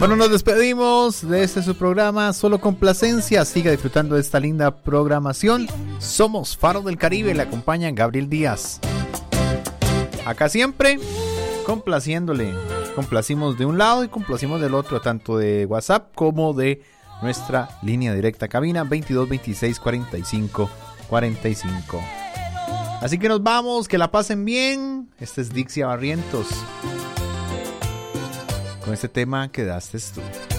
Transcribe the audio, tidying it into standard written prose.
Bueno, nos despedimos de este su programa Solo Complacencia. Siga disfrutando de esta linda programación. Somos Faro del Caribe, le acompaña Gabriel Díaz. Acá siempre complaciéndole. Complacimos de un lado y complacimos del otro, tanto de WhatsApp como de nuestra línea directa cabina 22 26 45 45. Así que nos vamos, que la pasen bien. Este es Dixia Barrientos con este tema Quedaste tú.